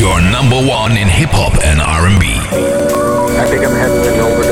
your number one in hip hop and R&B. I think I'm heading over